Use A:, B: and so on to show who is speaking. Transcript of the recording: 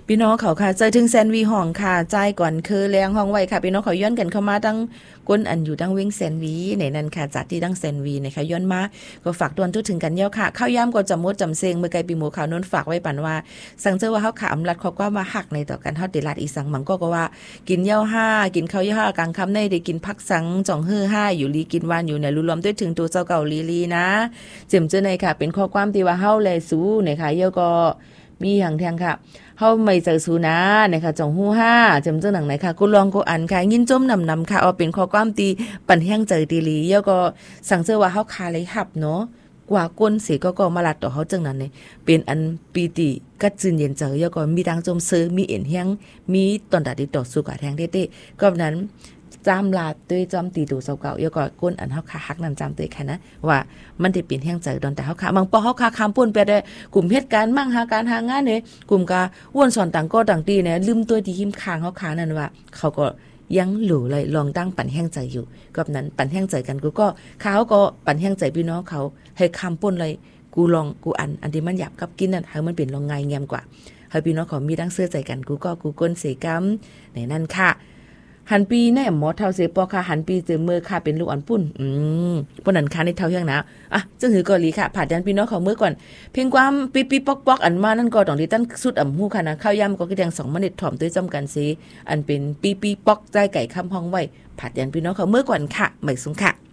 A: พี่น้องเขาค่ะใจถึงแซนวีห้องค่ะใจก่อนคือแรงห้องไว้ค่ะพี่น้องเขาย้อนกันเข้ามาตั้งก้นอันอยู่ตั้งวิ่งแซนวีในนั้นค่ะจัดที่ตั้งแซนวีนะคะย้อนมาก็ฝากตวนทุกถึงกันเย้าค่ะข้าวย่ำก็จำมดจำเซงเมื่อไกลปีหมูขาวนนฝากไว้ปั่นว่าสังเจอว่าเฮาขามรัดเขาก็มาหักในต่อกันเฮาติลาดอีสังมังก็ว่ากินเย้า5กินข้าวเย้า5กลางค่ำในได้กินผักสังจ่องฮื้อ5อยู่ลีกินวานอยู่ในรวมด้วยถึงตัวเจ้าเก่าลีนะเจิมเจอในค่ะเป็นข้อความที่ว่าเฮาแลสู้นะคะเย้าก็มีอย่างแทงค่ะเฮาไม่เจอสูนะนะคะจ่องฮู้5จำเจ้าหนังไหนค่ะกูลองกูอันค่ะยินจมนำค่ะเอาเป็นข้อความตีปั่นแห้งเจอตีลีแล้วก็สั่งเจอว่าเฮาคาเลยหับเนาะกว่าก้นเสียก็มาลัดต่อเฮาจังนั้นนี่เป็นอันปีติกัดจืนเย็นเจอแล้วก็มีดังจมซื้อมีเอ็นแห้งมีตอนดาดิต่อสู้กับแทงเต้ๆก็นั้นจามลาด้วยจอมตีตูเสาเก่าแล้วก็ก้นอันเฮาคาฮักนำจามตัวค่ะนะว่ามันได้เป็นแห้งใจตอนแต่เฮาคาบางปอเฮาคาคามป่นไปได้กลุ่มเหตุการณ์มั่งหาการหางานเนี่ยกลุ่มกาว่วนสอนต่างก็ต่างตีเนี่ยลืมตัวที่หิมคางเฮาคานั่นว่าเขาก็ยังหลู่เลยลองตั้งปั่นแห้งใจอยู่กับนั้นปั่นแห้งใจกันกูก็เขาก็ปั่นแห้งใจพี่น้องเขาให้คามป่นเลยกูลองกูอันที่มันหยาบกับกินนั่นให้มันเป็นลองง่ายแงมกว่าให้พี่น้องเขามีดังเสื้อใจกันกูก็กูก้นเสกำในนั่นค่ะหันปีแน่หมอเท่าเสปอค่ะหันปีเจอเมื่อค่ะเป็นลูกอันปุ่นปุ่นนันค่ะในเท่าเฮียงนะจึงหือกอลีค่ะผ่ายันพี่น้องเขาเมื่อก่อนเพียงความปีปอกอันมานั่นก็ต้องที่ตั้นสุดอ่ำหูค่ะนะข้าวยำก็คือแดง2มื้อถ่อมด้วยจำกันสิอันเป็นปีปอกใจไก่คำห้องไว้ผ่ายันพี่น้องเขาเมื่อก่อนค่ะไม่สูงค่ะ